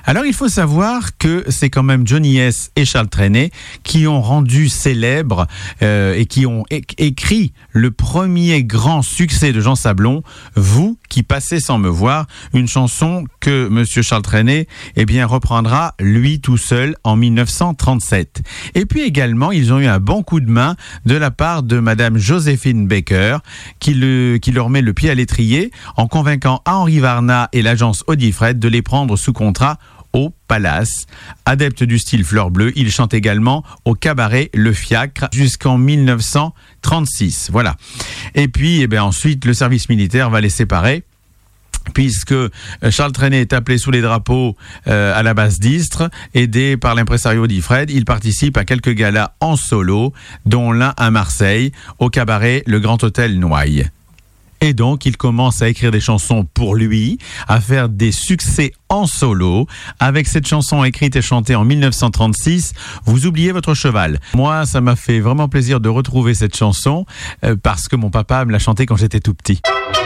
Alors, il faut savoir que c'est quand même Johnny S. et Charles Trenet qui ont rendu célèbre et qui ont écrit le premier grand succès de Jean Sablon, Vous qui passez sans me voir, une chanson que Monsieur Charles Trenet reprendra lui tout seul en 1937. Et puis également, ils ont eu un bon coup de main de la part de Madame Joséphine Baker qui leur met le pied à l'étrier en convainquant Henri Varna et l'agence Audifred de les prendre sous contrat au Palace. Adepte du style fleur bleue, il chante également au cabaret Le Fiacre jusqu'en 1936. Voilà. Et puis, ensuite, le service militaire va les séparer, puisque Charles Trenet est appelé sous les drapeaux à la base d'Istres, aidé par l'impresario Audifred. Il participe à quelques galas en solo, dont l'un à Marseille, au cabaret Le Grand Hôtel Noailles. Et donc, il commence à écrire des chansons pour lui, à faire des succès en solo. Avec cette chanson écrite et chantée en 1936, Vous oubliez votre cheval. Moi, ça m'a fait vraiment plaisir de retrouver cette chanson parce que mon papa me l'a chantée quand j'étais tout petit.